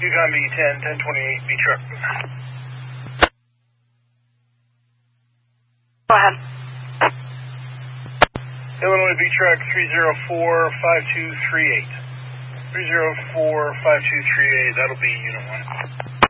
Yukon B10, 1028, B truck. Go ahead. Illinois B truck 304-5238. 304-5238, that'll be Unit 1.